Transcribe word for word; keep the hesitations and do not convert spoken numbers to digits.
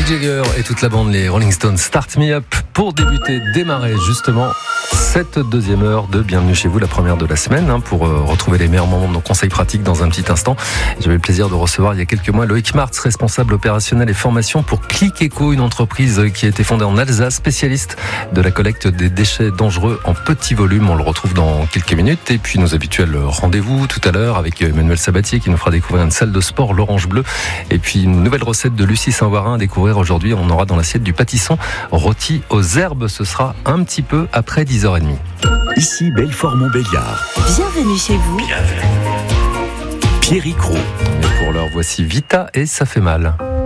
Jagger et toute la bande, les Rolling Stones, Start Me Up, pour débuter, démarrer justement cette deuxième heure de Bienvenue chez vous, la première de la semaine, hein, pour euh, retrouver les meilleurs moments de nos conseils pratiques dans un petit instant. J'avais le plaisir de recevoir il y a quelques mois Loïc Martz, responsable opérationnel et formation pour Click Eco, une entreprise qui a été fondée en Alsace, spécialiste de la collecte des déchets dangereux en petit volume. On le retrouve dans quelques minutes. Et puis nos habituels rendez-vous tout à l'heure avec Emmanuel Sabatier qui nous fera découvrir une salle de sport, l'Orange Bleu. Et puis une nouvelle recette de Lucie Saint-Warin à découvrir aujourd'hui. On aura dans l'assiette du pâtisson rôti aux herbes. Ce sera un petit peu après dix heures trente. Ici Belfort-Montbéliard. Bienvenue chez vous. Bienvenue. Pierrick Roux. Et pour l'heure, voici Vita et ça fait mal.